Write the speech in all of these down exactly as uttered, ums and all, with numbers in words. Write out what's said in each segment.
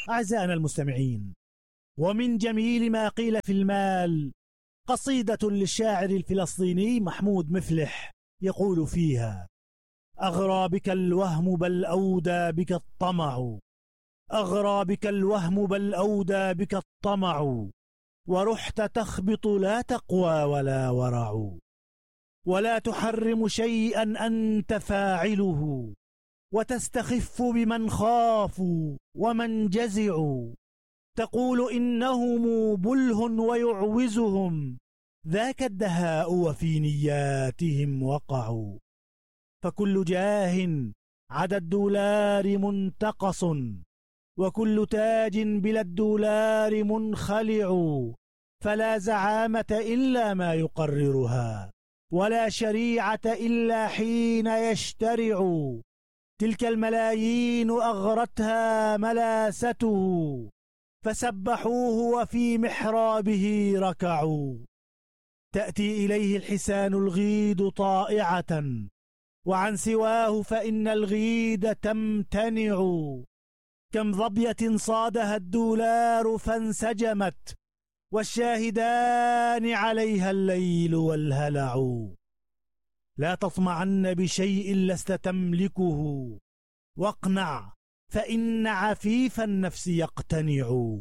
أعزائنا المستمعين، ومن جميل ما قيل في المال قصيدة للشاعر الفلسطيني محمود مفلح يقول فيها: أغرى بك الوهم بل أودى بك الطمع، أغرى بك الوهم بل أودى بك الطمع، ورحت تخبط لا تقوى ولا ورع، ولا تحرم شيئا أنت فاعله، وتستخف بمن خافوا ومن جزعوا، تقول إنهم بله ويعوزهم، ذاك الدهاء وفي نياتهم وقعوا، فكل جاه عدا الدولار منتقص، وكل تاج بلا الدولار منخلع، فلا زعامة إلا ما يقررها، ولا شريعة إلا حين يشترع، تلك الملايين أغرتها ملاسته، فسبحوه وفي محرابه ركعوا، تأتي إليه الحسان الغيد طائعة، وعن سواه فإن الغيد تمتنع، كم ظبية صادها الدولار فانسجمت، والشاهدان عليها الليل والهلع، لا تطمعن بشيء لست تملكه، واقنع فإن عفيف النفس يقتنع،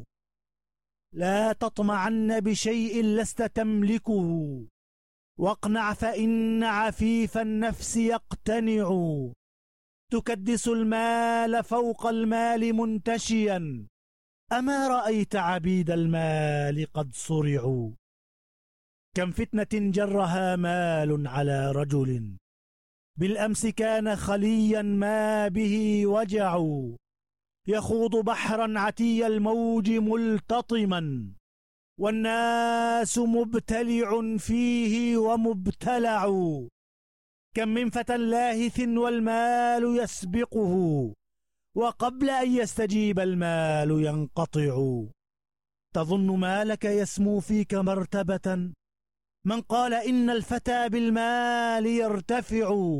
لا تطمعن بشيء لست تملكه، واقنع فإن عفيف النفس يقتنع، تكدس المال فوق المال منتشيا، أما رأيت عبيد المال قد صرعوا، كم فتنة جرها مال على رجل، بالأمس كان خليا ما به وجع، يخوض بحرا عتي الموج ملتطما، والناس مبتلع فيه ومبتلع، كم من فتى لاهث والمال يسبقه، وقبل أن يستجيب المال ينقطع، تظن مالك يسمو فيك مرتبة، من قال إن الفتى بالمال يرتفع،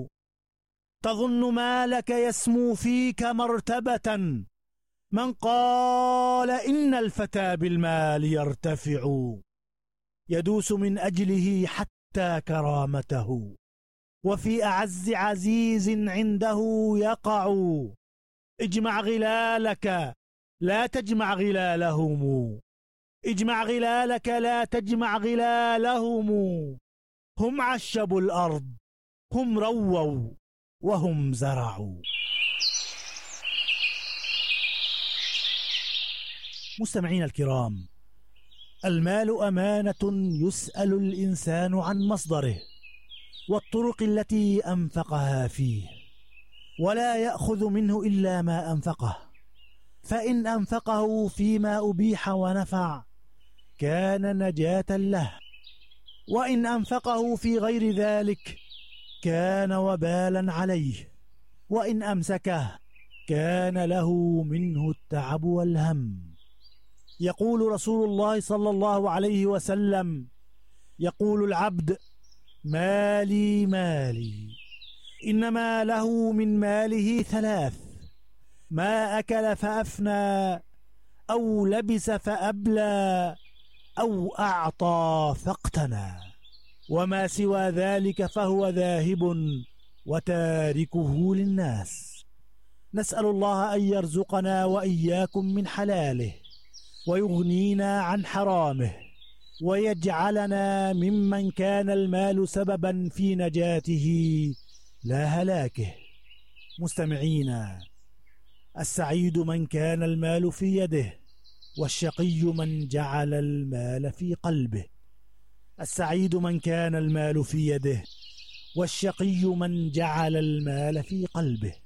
تظن مالك يسمو فيك مرتبة، من قال إن الفتى بالمال يرتفع، يدوس من أجله حتى كرامته، وفي أعز عزيز عنده يقع، اجمع غلالك لا تجمع غلالهم، اجمع غلالك لا تجمع غلالهم، هم عشبوا الأرض، هم رووا وهم زرعوا. مستمعين الكرام، المال أمانة يسأل الإنسان عن مصدره والطرق التي أنفقها فيه، ولا يأخذ منه إلا ما أنفقه، فإن أنفقه فيما أبيح ونفع كان نجاة له، وإن أنفقه في غير ذلك كان وبالا عليه، وإن أمسكه كان له منه التعب والهم. يقول رسول الله صلى الله عليه وسلم: يقول العبد: مالي مالي، إنما له من ماله ثلاث: ما أكل فأفنى، أو لبس فأبلى، أو أعطى فاقتنى، وما سوى ذلك فهو ذاهب وتاركه للناس. نسأل الله أن يرزقنا وإياكم من حلاله، ويغنينا عن حرامه، ويجعلنا ممن كان المال سببا في نجاته لا هلاكه. مستمعينا، السعيد من كان المال في يده، والشقي من جعل المال في قلبه. السعيد من كان المال في يده، والشقي من جعل المال في قلبه.